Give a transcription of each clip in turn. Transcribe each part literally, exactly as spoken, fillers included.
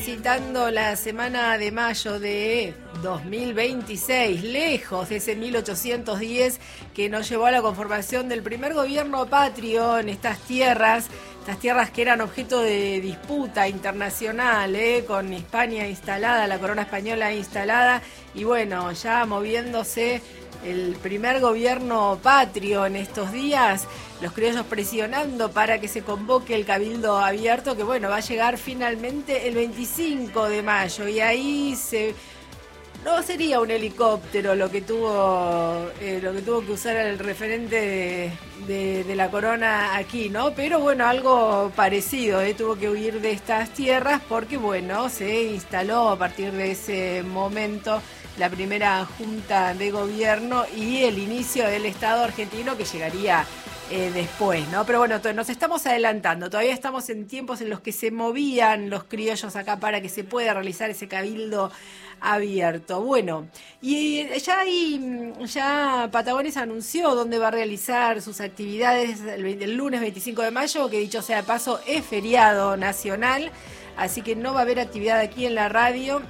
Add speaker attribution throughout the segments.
Speaker 1: Citando la semana de mayo de dos mil veintiséis, lejos de ese mil ochocientos diez que nos llevó a la conformación del primer gobierno patrio en estas tierras, estas tierras que eran objeto de disputa internacional, ¿eh? Con España instalada, la corona española instalada, y bueno, ya moviéndose el primer gobierno patrio en estos días, los criollos presionando para que se convoque el cabildo abierto, que bueno, va a llegar finalmente el veinticinco de mayo, y ahí se no sería un helicóptero lo que tuvo eh, lo que tuvo que usar el referente de, de, de la corona aquí, ¿no? Pero bueno, algo parecido, ¿eh? Tuvo que huir de estas tierras porque bueno, se instaló a partir de ese momento la primera junta de gobierno y el inicio del Estado argentino, que llegaría eh, después, ¿no? Pero bueno, nos estamos adelantando, todavía estamos en tiempos en los que se movían los criollos acá para que se pueda realizar ese cabildo abierto. Bueno, y ya ahí, ya Patagones anunció dónde va a realizar sus actividades el, el lunes veinticinco de mayo, que dicho sea de paso es feriado nacional, así que no va a haber actividad aquí en la radio.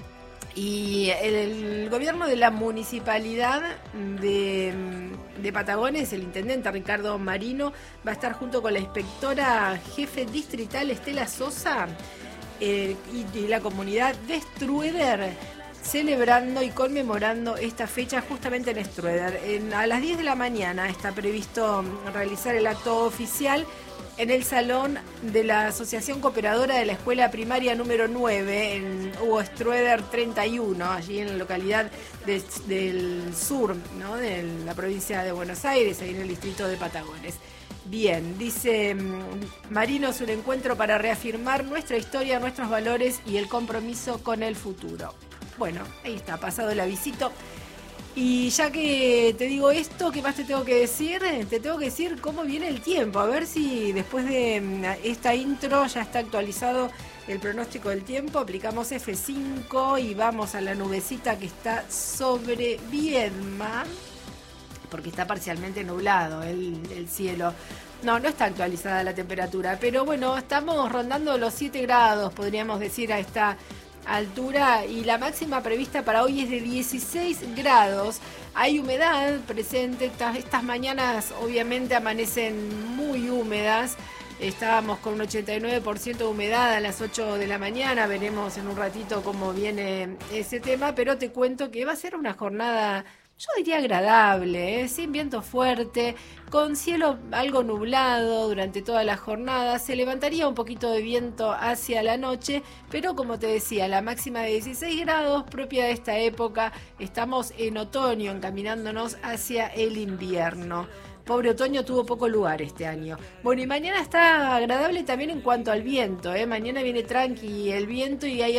Speaker 1: Y el, el gobierno de la municipalidad de, de Patagones, el intendente Ricardo Marino, va a estar junto con la inspectora jefe distrital Estela Sosa eh, y, y la comunidad de Strueder, celebrando y conmemorando esta fecha justamente en Strueder. En, a las diez de la mañana está previsto realizar el acto oficial en el salón de la Asociación Cooperadora de la Escuela Primaria número nueve, en Hugo Strueder treinta y uno, allí en la localidad de, del sur, ¿no?, de la provincia de Buenos Aires, ahí en el distrito de Patagones. Bien, dice Marino, es un encuentro para reafirmar nuestra historia, nuestros valores y el compromiso con el futuro. Bueno, ahí está, pasado el avisito. Y ya que te digo esto, ¿qué más te tengo que decir? Te tengo que decir cómo viene el tiempo. A ver si después de esta intro ya está actualizado el pronóstico del tiempo. Aplicamos F cinco y vamos a la nubecita que está sobre Viedma, porque está parcialmente nublado el, el cielo. No, no está actualizada la temperatura, pero bueno, estamos rondando los siete grados, podríamos decir, a esta altura, y la máxima prevista para hoy es de dieciséis grados. Hay humedad presente, estas, estas mañanas obviamente amanecen muy húmedas. Estábamos con un ochenta y nueve por ciento de humedad a las ocho de la mañana, veremos en un ratito cómo viene ese tema, pero te cuento que va a ser una jornada, yo diría agradable, ¿eh? Sin viento fuerte, con cielo algo nublado durante toda la jornada. Se levantaría un poquito de viento hacia la noche, pero como te decía, la máxima de dieciséis grados, propia de esta época. Estamos en otoño, encaminándonos hacia el invierno. Pobre otoño, tuvo poco lugar este año. Bueno, y mañana está agradable también en cuanto al viento, ¿eh? Mañana viene tranqui el viento y hay